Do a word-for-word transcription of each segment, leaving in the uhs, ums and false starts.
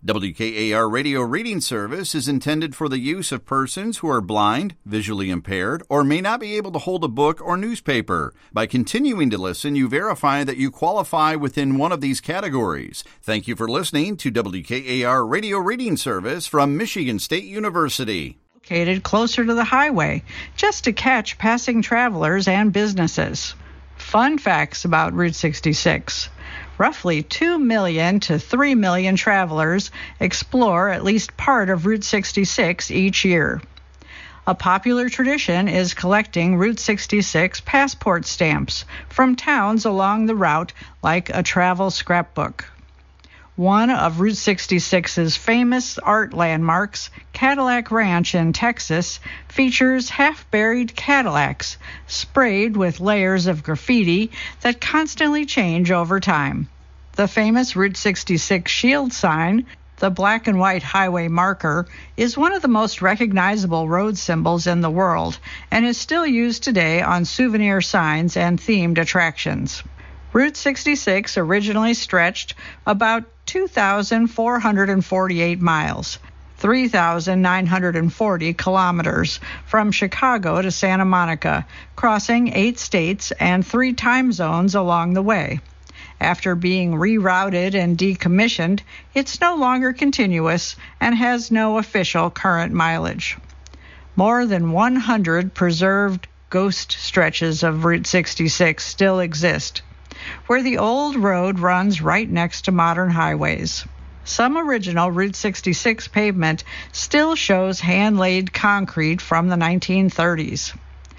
W K A R Radio Reading Service is intended for the use of persons who are blind, visually impaired, or may not be able to hold a book or newspaper. By continuing to listen, you verify that you qualify within one of these categories. Thank you for listening to W K A R Radio Reading Service from Michigan State University. Located closer to the highway, just to catch passing travelers and businesses. Fun facts about Route sixty-six. Roughly two million to three million travelers explore at least part of Route sixty-six each year. A popular tradition is collecting Route sixty-six passport stamps from towns along the route like a travel scrapbook. One of Route sixty-six's famous art landmarks, Cadillac Ranch in Texas, features half-buried Cadillacs sprayed with layers of graffiti that constantly change over time. The famous Route sixty-six shield sign, the black and white highway marker, is one of the most recognizable road symbols in the world and is still used today on souvenir signs and themed attractions. Route sixty-six originally stretched about two thousand four hundred forty-eight miles, three thousand nine hundred forty kilometers, from Chicago to Santa Monica, crossing eight states and three time zones along the way. After being rerouted and decommissioned, it's no longer continuous and has no official current mileage. More than one hundred preserved ghost stretches of Route sixty-six still exist, where the old road runs right next to modern highways. Some original Route sixty-six pavement still shows hand-laid concrete from the nineteen thirties.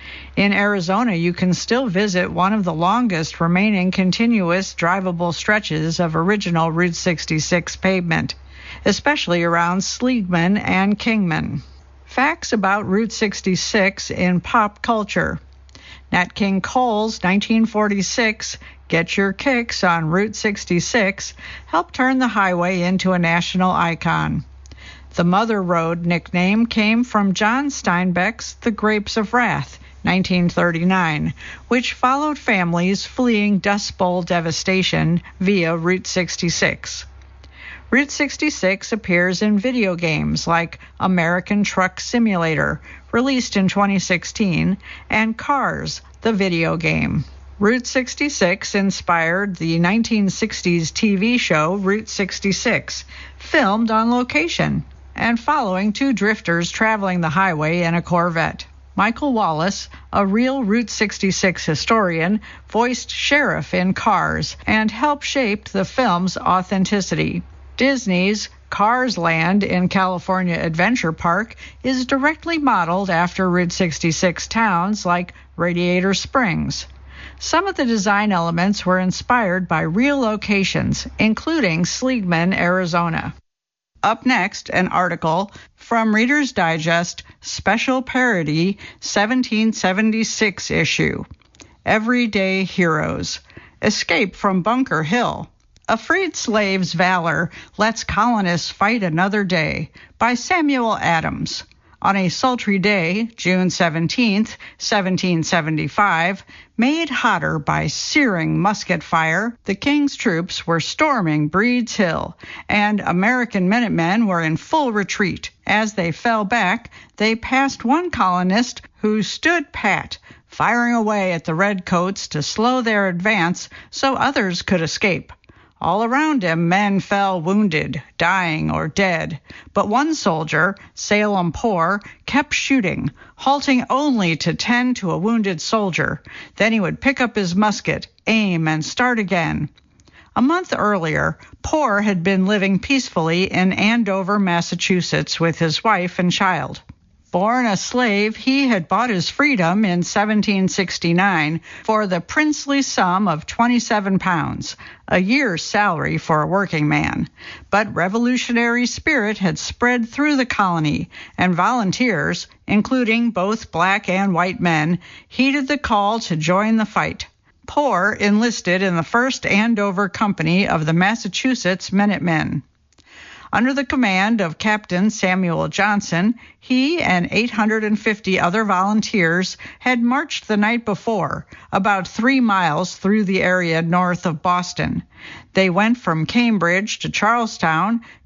In Arizona, you can still visit one of the longest remaining continuous drivable stretches of original Route sixty-six pavement, especially around Sleegman and Kingman. Facts about Route sixty-six in pop culture. Nat King Cole's nineteen forty-six Get Your Kicks on Route sixty-six helped turn the highway into a national icon. The Mother Road nickname came from John Steinbeck's The Grapes of Wrath, nineteen thirty-nine, which followed families fleeing Dust Bowl devastation via Route sixty-six. Route sixty-six appears in video games like American Truck Simulator, released in twenty sixteen, and Cars, the video game. Route sixty-six inspired the nineteen sixties T V show Route sixty-six, filmed on location, and following two drifters traveling the highway in a Corvette. Michael Wallace, a real Route sixty-six historian, voiced Sheriff in Cars and helped shape the film's authenticity. Disney's Cars Land in California Adventure Park is directly modeled after Route sixty-six towns like Radiator Springs. Some of the design elements were inspired by real locations, including Sleegman, Arizona. Up next, an article from Reader's Digest Special Parody seventeen seventy-six issue, Everyday Heroes, Escape from Bunker Hill. A Freed Slave's Valor Lets Colonists Fight Another Day, by Samuel Adams. On a sultry day, June seventeenth, seventeen seventy-five, made hotter by searing musket fire, the King's troops were storming Breed's Hill, and American Minutemen were in full retreat. As they fell back, they passed one colonist who stood pat, firing away at the redcoats to slow their advance so others could escape. All around him, men fell wounded, dying, or dead. But one soldier, Salem Poor, kept shooting, halting only to tend to a wounded soldier. Then he would pick up his musket, aim, and start again. A month earlier, Poor had been living peacefully in Andover, Massachusetts, with his wife and child. Born a slave, he had bought his freedom in seventeen sixty-nine for the princely sum of twenty-seven pounds, a year's salary for a working man. But revolutionary spirit had spread through the colony, and volunteers, including both black and white men, heeded the call to join the fight. Poor enlisted in the first Andover Company of the Massachusetts Minutemen. Under the command of Captain Samuel Johnson, he and eight hundred fifty other volunteers had marched the night before, about three miles through the area north of Boston. They went from Cambridge to Charlestown,